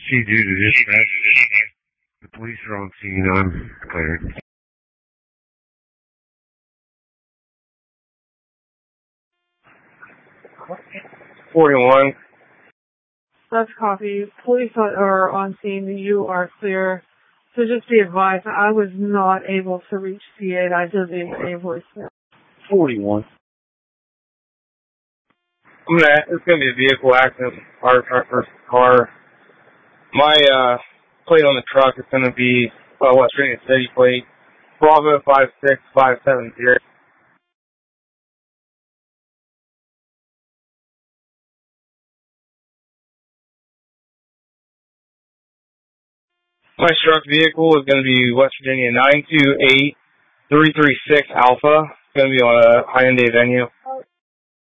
See, due to dispatch, the police are on scene. I'm cleared. $41. That's copy. Police are on scene. You are clear. So just be advised, I was not able to reach C8. I did leave a voicemail. 41. It's gonna be a vehicle accident. Fire truck versus car. My plate on the truck is gonna be West Virginia City plate. Bravo 56570. My struck vehicle is going to be West Virginia 928336 Alpha. It's going to be on a Hyundai Venue.